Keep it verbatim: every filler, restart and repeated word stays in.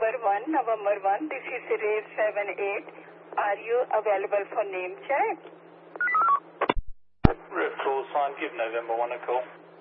October first, November first. This is Rail seven eight. Are you available for name check? Rip call sign, give November one a call.